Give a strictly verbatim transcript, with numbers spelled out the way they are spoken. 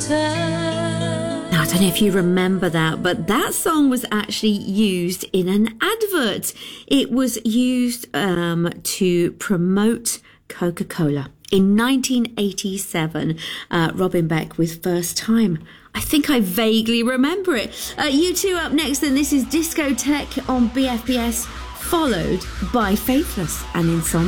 Now, I don't know if you remember that, but that song was actually used in an advert. It was used um, to promote Coca-Cola. In nineteen eighty-seven, uh, Robin Beck with First Time. I think I vaguely remember it. Uh, you two up next, and this is Discotheque on B F B S, followed by Faithless and Insomnia.